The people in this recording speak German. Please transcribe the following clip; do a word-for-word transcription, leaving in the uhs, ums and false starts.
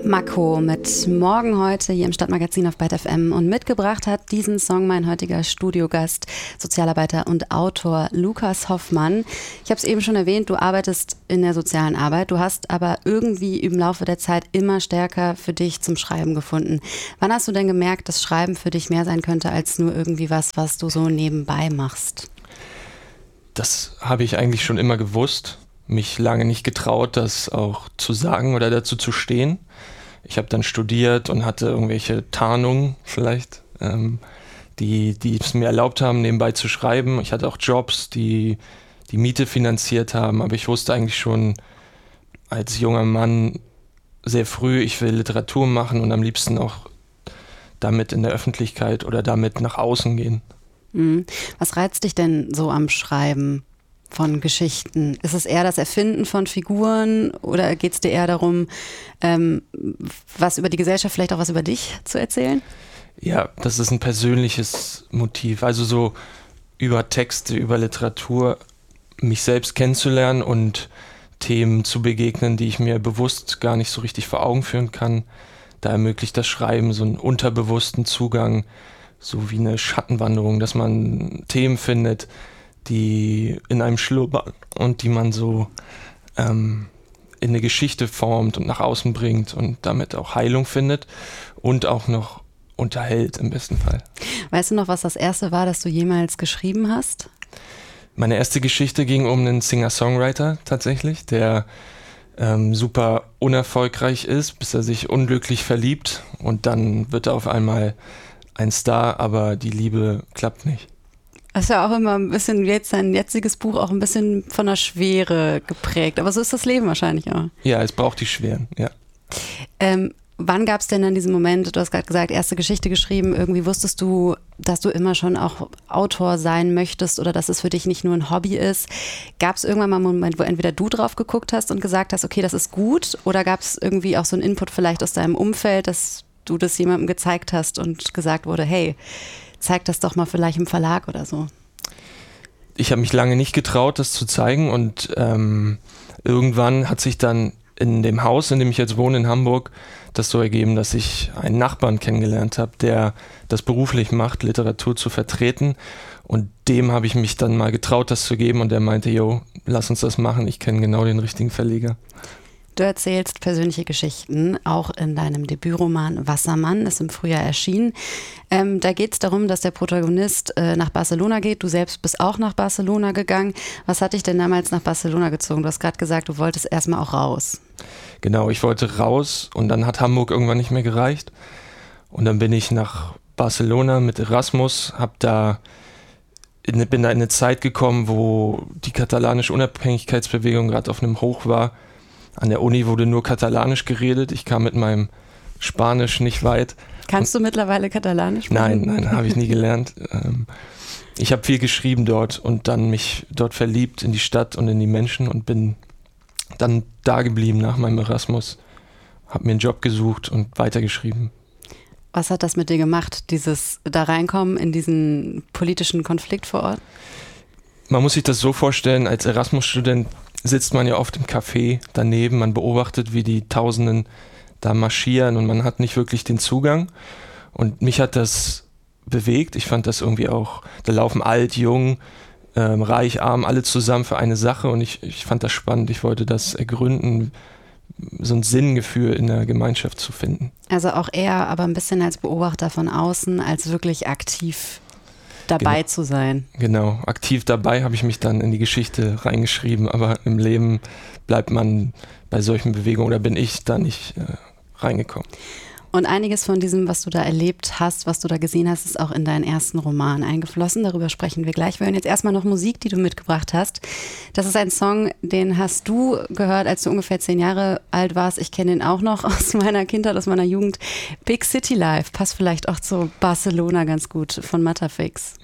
Mako mit Morgen heute hier im Stadtmagazin auf Byte F M und mitgebracht hat diesen Song mein heutiger Studiogast, Sozialarbeiter und Autor Lukas Hoffmann. Ich habe es eben schon erwähnt, du arbeitest in der sozialen Arbeit, du hast aber irgendwie im Laufe der Zeit immer stärker für dich zum Schreiben gefunden. Wann hast du denn gemerkt, dass Schreiben für dich mehr sein könnte als nur irgendwie was, was du so nebenbei machst? Das habe ich eigentlich schon immer gewusst, mich lange nicht getraut, das auch zu sagen oder dazu zu stehen. Ich habe dann studiert und hatte irgendwelche Tarnungen vielleicht, ähm, die, die es mir erlaubt haben, nebenbei zu schreiben. Ich hatte auch Jobs, die die Miete finanziert haben, aber ich wusste eigentlich schon als junger Mann sehr früh, ich will Literatur machen und am liebsten auch damit in der Öffentlichkeit oder damit nach außen gehen. Mhm. Was reizt dich denn so am Schreiben von Geschichten? Ist es eher das Erfinden von Figuren oder geht es dir eher darum, ähm, was über die Gesellschaft, vielleicht auch was über dich zu erzählen? Ja, das ist ein persönliches Motiv. Also so über Texte, über Literatur mich selbst kennenzulernen und Themen zu begegnen, die ich mir bewusst gar nicht so richtig vor Augen führen kann. Da ermöglicht das Schreiben so einen unterbewussten Zugang, so wie eine Schattenwanderung, dass man Themen findet, die in einem schlummern und die man so ähm, in eine Geschichte formt und nach außen bringt und damit auch Heilung findet und auch noch unterhält im besten Fall. Weißt du noch, was das erste war, das du jemals geschrieben hast? Meine erste Geschichte ging um einen Singer-Songwriter tatsächlich, der ähm, super unerfolgreich ist, bis er sich unglücklich verliebt und dann wird er auf einmal ein Star, aber die Liebe klappt nicht. Das ist ja auch immer ein bisschen, jetzt sein jetziges Buch auch ein bisschen von der Schwere geprägt. Aber so ist das Leben wahrscheinlich auch. Ja, es braucht die Schweren, ja. Ähm, wann gab es denn dann diesen Moment, du hast gerade gesagt, erste Geschichte geschrieben, irgendwie wusstest du, dass du immer schon auch Autor sein möchtest oder dass es für dich nicht nur ein Hobby ist. Gab es irgendwann mal einen Moment, wo entweder du drauf geguckt hast und gesagt hast, okay, das ist gut, oder gab es irgendwie auch so einen Input vielleicht aus deinem Umfeld, dass du das jemandem gezeigt hast und gesagt wurde, hey, zeig das doch mal vielleicht im Verlag oder so? Ich habe mich lange nicht getraut, das zu zeigen und ähm, irgendwann hat sich dann in dem Haus, in dem ich jetzt wohne in Hamburg, das so ergeben, dass ich einen Nachbarn kennengelernt habe, der das beruflich macht, Literatur zu vertreten, und dem habe ich mich dann mal getraut, das zu geben und der meinte, jo, lass uns das machen, ich kenne genau den richtigen Verleger. Du erzählst persönliche Geschichten, auch in deinem Debütroman Wassermann, ist im Frühjahr erschienen. Ähm, da geht es darum, dass der Protagonist äh, nach Barcelona geht. Du selbst bist auch nach Barcelona gegangen. Was hat dich denn damals nach Barcelona gezogen? Du hast gerade gesagt, du wolltest erstmal auch raus. Genau, ich wollte raus und dann hat Hamburg irgendwann nicht mehr gereicht. Und dann bin ich nach Barcelona mit Erasmus, hab da in, bin da in eine Zeit gekommen, wo die katalanische Unabhängigkeitsbewegung gerade auf einem Hoch war. An der Uni wurde nur Katalanisch geredet. Ich kam mit meinem Spanisch nicht weit. Kannst du mittlerweile Katalanisch sprechen? Nein, nein, habe ich nie gelernt. Ich habe viel geschrieben dort und dann mich dort verliebt in die Stadt und in die Menschen und bin dann da geblieben nach meinem Erasmus. Habe mir einen Job gesucht und weitergeschrieben. Was hat das mit dir gemacht, dieses da reinkommen in diesen politischen Konflikt vor Ort? Man muss sich das so vorstellen, als Erasmus-Student sitzt man ja oft im Café daneben, man beobachtet, wie die Tausenden da marschieren und man hat nicht wirklich den Zugang. Und mich hat das bewegt. Ich fand das irgendwie auch, da laufen alt, jung, ähm, reich, arm, alle zusammen für eine Sache und ich, ich fand das spannend. Ich wollte das ergründen, so ein Sinngefühl in der Gemeinschaft zu finden. Also auch eher, aber ein bisschen als Beobachter von außen, als wirklich aktiv dabei genau. zu sein. Genau, aktiv dabei habe ich mich dann in die Geschichte reingeschrieben, aber im Leben bleibt man bei solchen Bewegungen oder bin ich da nicht äh, reingekommen. Und einiges von diesem, was du da erlebt hast, was du da gesehen hast, ist auch in deinen ersten Roman eingeflossen. Darüber sprechen wir gleich. Wir hören jetzt erstmal noch Musik, die du mitgebracht hast. Das ist ein Song, den hast du gehört, als du ungefähr zehn Jahre alt warst. Ich kenne den auch noch aus meiner Kindheit, aus meiner Jugend. Big City Life passt vielleicht auch zu Barcelona ganz gut von Matterfix.